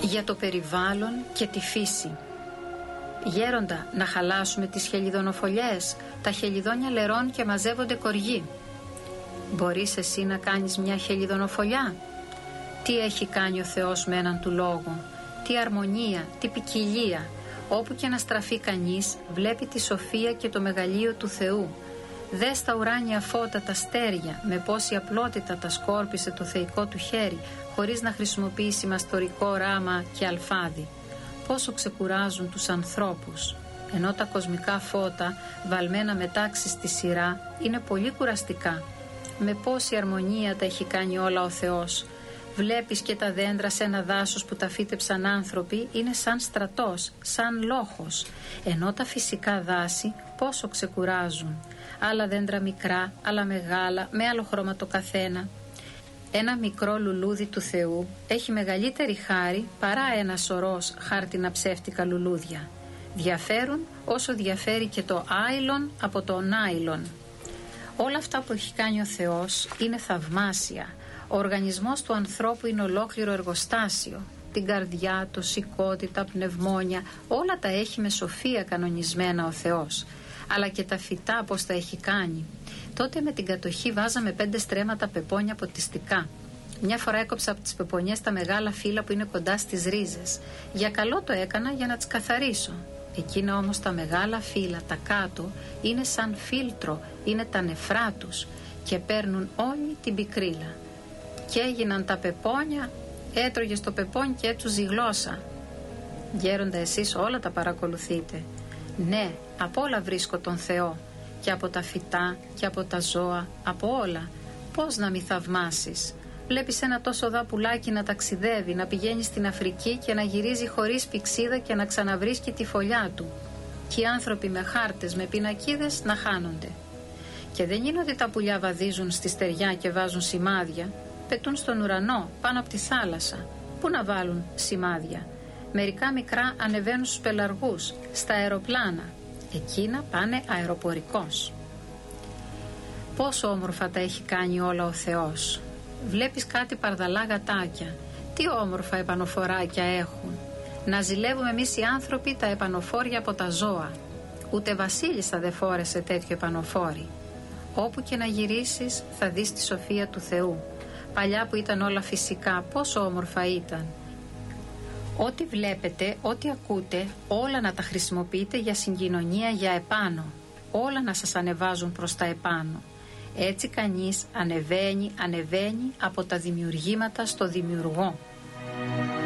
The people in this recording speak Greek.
για το περιβάλλον και τη φύση. Γέροντα, να χαλάσουμε τις χελιδονοφωλιές, τα χελιδόνια λερών και μαζεύονται κοργοί. Μπορείς εσύ να κάνεις μια χελιδονοφωλιά? Τι έχει κάνει ο Θεός με έναν του λόγο, τι αρμονία, τι ποικιλία. Όπου και να στραφεί κανείς, βλέπει τη σοφία και το μεγαλείο του Θεού. Δες τα ουράνια φώτα, τα αστέρια, με πόση απλότητα τα σκόρπισε το θεϊκό του χέρι, χωρίς να χρησιμοποιήσει μαστορικό ράμα και αλφάδι. Πόσο ξεκουράζουν τους ανθρώπους, ενώ τα κοσμικά φώτα, βαλμένα με τάξη στη σειρά, είναι πολύ κουραστικά. Με πόση αρμονία τα έχει κάνει όλα ο Θεός. Βλέπεις και τα δέντρα σε ένα δάσος που τα φύτεψαν άνθρωποι, είναι σαν στρατός, σαν λόχος, ενώ τα φυσικά δάση πόσο ξεκουράζουν. Άλλα δέντρα μικρά, άλλα μεγάλα, με άλλο χρώμα το καθένα. Ένα μικρό λουλούδι του Θεού έχει μεγαλύτερη χάρη παρά ένα σωρός χάρτινα ψεύτικα λουλούδια. Διαφέρουν όσο διαφέρει και το άϊλον από το νάιλον. Όλα αυτά που έχει κάνει ο Θεός είναι θαυμάσια. Ο οργανισμός του ανθρώπου είναι ολόκληρο εργοστάσιο. Την καρδιά, το σηκώτητα, πνευμόνια, όλα τα έχει με σοφία κανονισμένα ο Θεός. Αλλά και τα φυτά πως τα έχει κάνει. Τότε με την κατοχή βάζαμε 5 στρέμματα πεπόνια ποτιστικά. Μια φορά έκοψα από τις πεπονιές τα μεγάλα φύλλα που είναι κοντά στις ρίζες. Για καλό το έκανα για να τις καθαρίσω. Εκείνα όμως τα μεγάλα φύλλα, τα κάτω, είναι σαν φίλτρο, είναι τα νεφρά τους και παίρνουν όλη την πικρίλα. Και έγιναν τα πεπόνια, έτρωγες το πεπόνι και έτσουζε η γλώσσα. Γέροντα, εσείς όλα τα παρακολουθείτε. Ναι, από όλα βρίσκω τον Θεό, και από τα φυτά και από τα ζώα, από όλα. Πώς να μη θαυμάσεις? Βλέπεις ένα τόσο δα πουλάκι να ταξιδεύει, να πηγαίνει στην Αφρική και να γυρίζει χωρίς πηξίδα και να ξαναβρίσκει τη φωλιά του. Και οι άνθρωποι με χάρτες, με πινακίδες να χάνονται. Και δεν είναι ότι τα πουλιά βαδίζουν στη στεριά και βάζουν σημάδια. Πετούν στον ουρανό, πάνω από τη θάλασσα. Πού να βάλουν σημάδια? Μερικά μικρά ανεβαίνουν στους πελαργούς, στα αεροπλάνα. Εκείνα πάνε αεροπορικός. Πόσο όμορφα τα έχει κάνει όλα ο Θεός. Βλέπεις κάτι παρδαλά γατάκια. Τι όμορφα επανοφοράκια έχουν. Να ζηλεύουμε εμείς οι άνθρωποι τα επανοφόρια από τα ζώα. Ούτε βασίλισσα δεν φόρεσε τέτοιο επανοφόρι. Όπου και να γυρίσεις θα δεις τη σοφία του Θεού. Παλιά που ήταν όλα φυσικά, πόσο όμορφα ήταν. Ό,τι βλέπετε, ό,τι ακούτε, όλα να τα χρησιμοποιείτε για συγκοινωνία, για επάνω. Όλα να σας ανεβάζουν προς τα επάνω. Έτσι κανείς ανεβαίνει από τα δημιουργήματα στο δημιουργό.